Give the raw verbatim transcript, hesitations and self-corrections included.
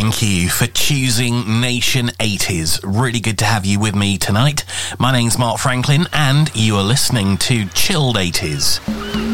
Thank you for choosing Nation eighties. Really good to have you with me tonight. My name's Mark Franklin, and you are listening to Chilled eighties.